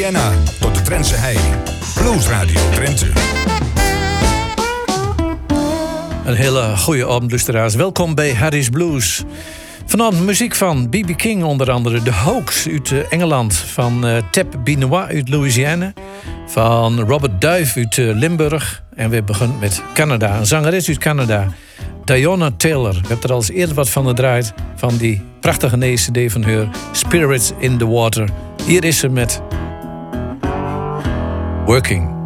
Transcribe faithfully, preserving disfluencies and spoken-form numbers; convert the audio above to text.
Louisiana tot de Drentse hei. Blues Radio Drenthe. Een hele goede avond, luisteraars. Welkom bij Harry's Blues. Vanavond muziek van B B King onder andere. De Hoax uit uh, Engeland. Van uh, Tab Benoit uit Louisiana. Van Robert Duif uit uh, Limburg. En we beginnen met Canada. Een zangeres uit Canada. Diona Taylor. We hebben er al eens eerder wat van gedraaid. Van die prachtige nieuwe cd van haar. Spirits in the Water. Hier is ze met Working.